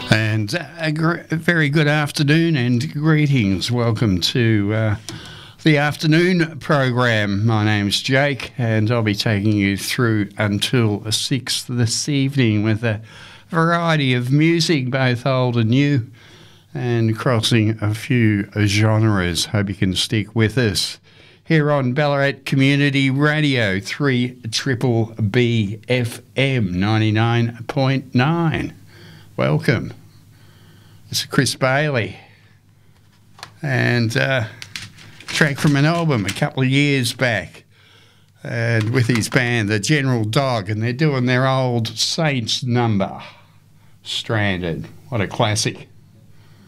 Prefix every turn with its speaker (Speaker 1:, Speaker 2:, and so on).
Speaker 1: And a very good afternoon and greetings. Welcome to the afternoon program. My name's Jake and I'll be taking you through until 6 this evening with a variety of music, both old and new, and crossing a few genres. Hope you can stick with us here on Ballarat Community Radio 3BB FM 99.9. Welcome. It's Chris Bailey and track from an album a couple of years back and with his band, the General Dog, and they're doing their old Saints number, Stranded. What a classic.